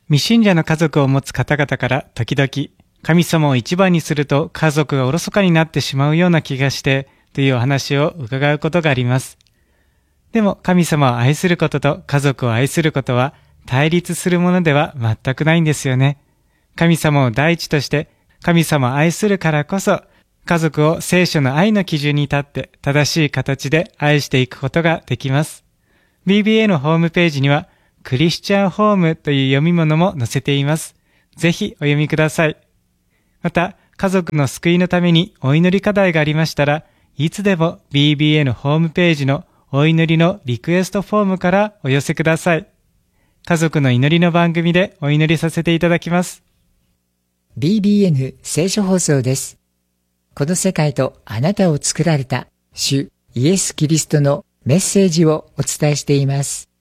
未信者の家族を持つ方々から時々、神様を一番にすると家族がおろそかになってしまうような気がしてというお話を伺うことがあります。でも神様を愛することと家族を愛することは対立するものでは全くないんですよね。神様を第一として神様を愛するからこそ家族を聖書の愛の基準に立って正しい形で愛していくことができます。BBA のホームページにはクリスチャンホームという読み物も載せています。ぜひお読みください。また、家族の救いのためにお祈り課題がありましたら、いつでも BBA のホームページのお祈りのリクエストフォームからお寄せください。家族の祈りの番組でお祈りさせていただきます。 BBN 聖書放送です。この世界とあなたを作られた主イエス・キリストのメッセージをお伝えしています。